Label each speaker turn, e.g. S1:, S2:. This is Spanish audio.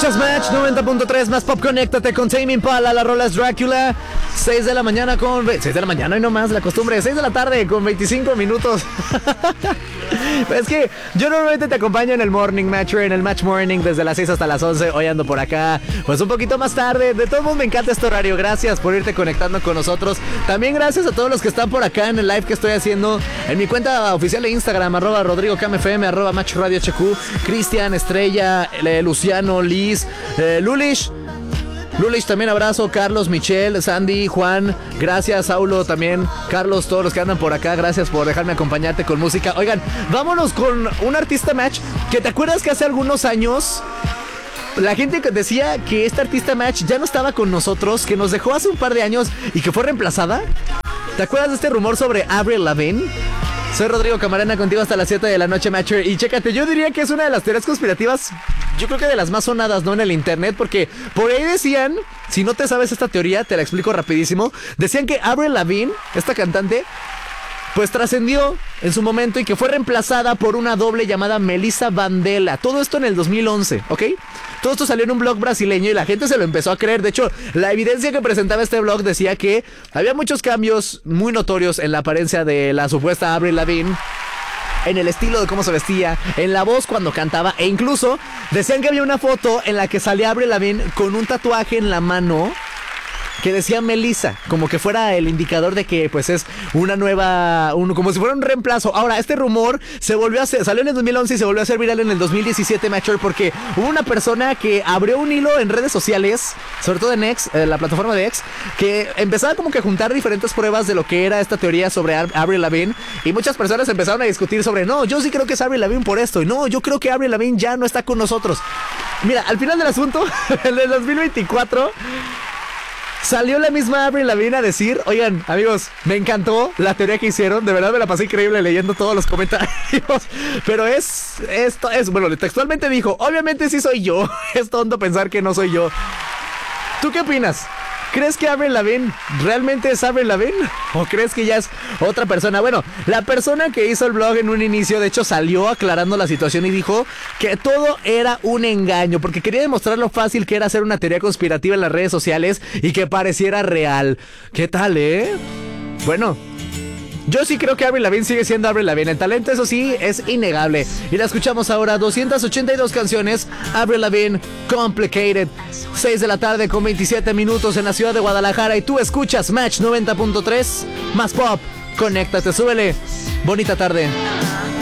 S1: Escuchas Match 90.3 más pop, conéctate con Tame Impala, la rola es Dracula. 6 de la mañana con... 6 de la mañana y no más, la costumbre. 6 de la tarde con 25 minutos. Es que yo normalmente te acompaño en el Morning Match, en el Match Morning, desde las 6 hasta las 11. Hoy ando por acá, pues un poquito más tarde. De todo modo me encanta este horario. Gracias por irte conectando con nosotros. También gracias a todos los que están por acá en el live que estoy haciendo en mi cuenta oficial de Instagram, @RodrigoCamFM, @MatchRadioHQ, Cristian, Estrella, Luciano, Liz, Lulish también, abrazo, Carlos, Michelle, Sandy, Juan, gracias, Saulo también, Carlos, todos los que andan por acá, gracias por dejarme acompañarte con música. Oigan, vámonos con un artista match que te acuerdas que hace algunos años la gente decía que esta artista match ya no estaba con nosotros, que nos dejó hace un par de años y que fue reemplazada. ¿Te acuerdas de este rumor sobre Avril Lavigne? Soy Rodrigo Camarena, contigo hasta las 7 de la noche, Matcher. Y chécate, yo diría que es una de las teorías conspirativas, yo creo que de las más sonadas, ¿no? En el internet, porque por ahí decían, si no te sabes esta teoría, te la explico rapidísimo. Decían que Avril Lavigne, esta cantante, pues trascendió en su momento y que fue reemplazada por una doble llamada Melissa Vandella. Todo esto en el 2011, ¿ok? Todo esto salió en un blog brasileño y la gente se lo empezó a creer. De hecho, la evidencia que presentaba este blog decía que había muchos cambios muy notorios en la apariencia de la supuesta Avril Lavigne, en el estilo de cómo se vestía, en la voz cuando cantaba, e incluso decían que había una foto en la que salía Avril Lavigne con un tatuaje en la mano que decía Melissa, como que fuera el indicador de que pues es una nueva, como si fuera un reemplazo. Ahora, este rumor se volvió a hacer, salió en el 2011 y se volvió a hacer viral en el 2017, Matcher, porque hubo una persona que abrió un hilo en redes sociales, sobre todo en X, la plataforma de X, que empezaba como que a juntar diferentes pruebas de lo que era esta teoría sobre Avril Lavigne, y muchas personas empezaron a discutir sobre, no, yo sí creo que es Avril Lavigne por esto, y no, yo creo que Avril Lavigne ya no está con nosotros. Mira, al final del asunto, en el 2024... salió la misma Avril Lavigne a decir, oigan, amigos, me encantó la teoría que hicieron, de verdad me la pasé increíble leyendo todos los comentarios, pero bueno, textualmente dijo, obviamente sí soy yo, es tonto pensar que no soy yo. ¿Tú qué opinas? ¿Crees que Avril Lavigne realmente es Avril Lavigne? ¿O crees que ya es otra persona? Bueno, la persona que hizo el blog en un inicio, de hecho, salió aclarando la situación y dijo que todo era un engaño, porque quería demostrar lo fácil que era hacer una teoría conspirativa en las redes sociales y que pareciera real. ¿Qué tal, Bueno, yo sí creo que Avril Lavigne sigue siendo Avril Lavigne. El talento, eso sí, es innegable. Y la escuchamos ahora, 282 canciones, Avril Lavigne, Complicated. 6 de la tarde con 27 minutos en la ciudad de Guadalajara. Y tú escuchas Match 90.3, más pop. Conéctate, súbele. Bonita tarde.